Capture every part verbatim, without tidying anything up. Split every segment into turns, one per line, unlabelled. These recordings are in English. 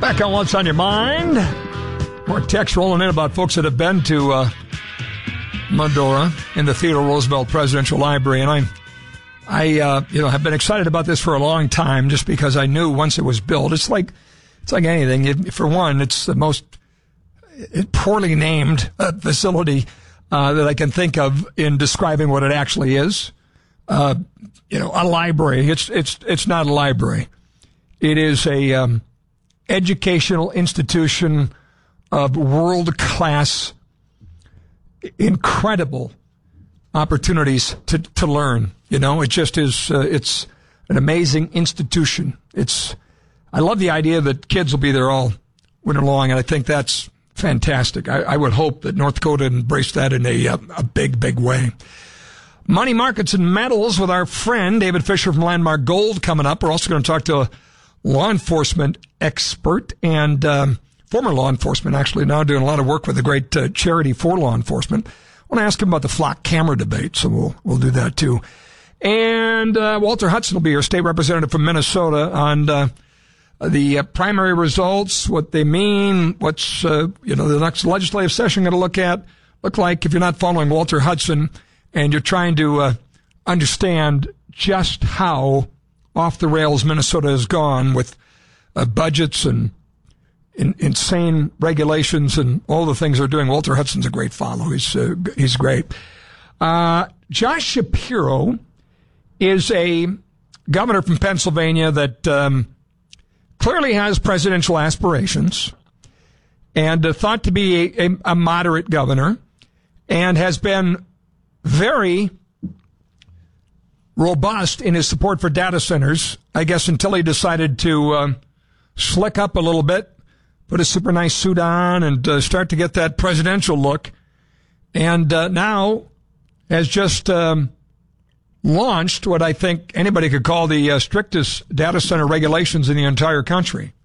Back on What's on Your Mind. More text rolling in about folks that have been to uh, Medora in the Theodore Roosevelt Presidential Library. And I, I uh, you know, have been excited about this for a long time just because I knew once it was built, it's like, it's like anything. It, for one, it's the most poorly named uh, facility uh, that I can think of in describing what it actually is. Uh, you know, a library. It's, it's, it's not a library. It is a, um, educational institution of world-class, incredible opportunities to, to learn. You know, it just is, uh, it's an amazing institution. It's, I love the idea that kids will be there all winter long, and I think that's fantastic. I, I would hope that North Dakota embraced that in a, a big, big way. Money markets and metals with our friend David Fisher from Landmark Gold coming up. We're also going to talk to a law enforcement expert and um, former law enforcement, actually now doing a lot of work with a great uh, charity for law enforcement. I want to ask him about the flock camera debate, so we'll we'll do that too. And uh, Walter Hudson will be our state representative from Minnesota on uh, the uh, primary results, what they mean, what's uh, you know the next legislative session going to look at look like if you're not following Walter Hudson and you're trying to uh, understand just how off the rails Minnesota has gone with uh, budgets and in, insane regulations and all the things they're doing. Walter Hudson's a great follow. He's uh, he's great. Uh, Josh Shapiro is a governor from Pennsylvania that um, clearly has presidential aspirations and uh, thought to be a, a, a moderate governor and has been very robust in his support for data centers, I guess, until he decided to um, slick up a little bit, put a super nice suit on, and uh, start to get that presidential look. And uh, now has just um, launched what I think anybody could call the uh, strictest data center regulations in the entire country.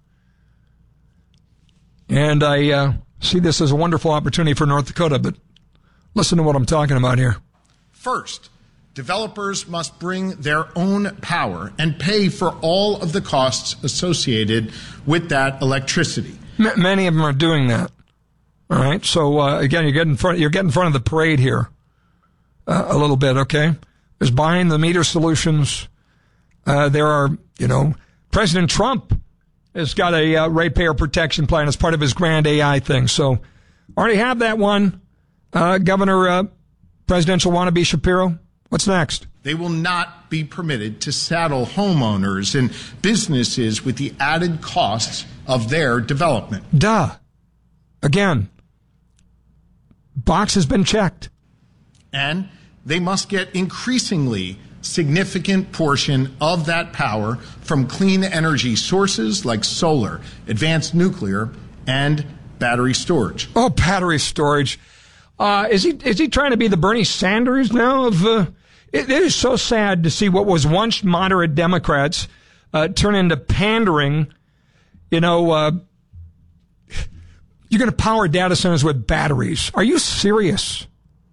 And I uh, see this as a wonderful opportunity for North Dakota, but listen to what I'm talking about here.
First, developers must bring their own power and pay for all of the costs associated with that electricity.
M- many of them are doing that. All right. So uh, again, you're getting in front. You're getting in front of the parade here uh, a little bit. Okay. There's behind the meter solutions. Uh, there are, you know, President Trump has got a uh, ratepayer protection plan as part of his grand A I thing. So already have that one. Uh, Governor uh, Presidential wannabe Shapiro. What's next?
They will not be permitted to saddle homeowners and businesses with the added costs of their development.
Duh. Again, box has been checked.
And they must get increasingly significant portion of that power from clean energy sources like solar, advanced nuclear, and battery storage.
Oh, battery storage. Uh, is he is he trying to be the Bernie Sanders now of... Uh, It is so sad to see what was once moderate Democrats uh, turn into pandering. You know, uh, you're going to power data centers with batteries. Are you serious?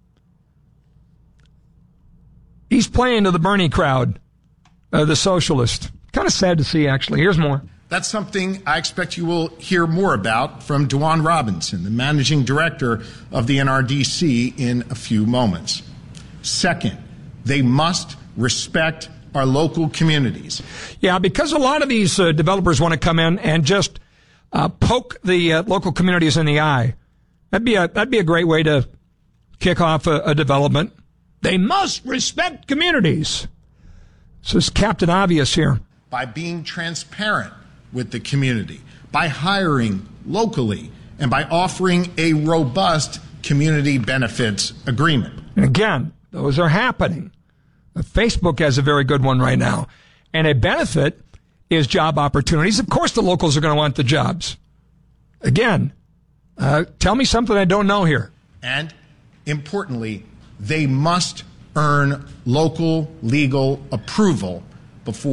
He's playing to the Bernie crowd, uh, the socialist. Kind of sad to see, actually. Here's more.
That's something I expect you will hear more about from DeJuan Robinson, the managing director of the N R D C, in a few moments. Second, they must respect our local communities.
Yeah, because a lot of these uh, developers want to come in and just uh, poke the uh, local communities in the eye. That'd be a that'd be a great way to kick off a, a development. They must respect communities. This is Captain Obvious here.
By being transparent with the community, by hiring locally, and by offering a robust community benefits agreement.
And again, those are happening. Facebook has a very good one right now. And a benefit is job opportunities. Of course, the locals are going to want the jobs. Again, uh, tell me something I don't know here.
And importantly, they must earn local legal approval before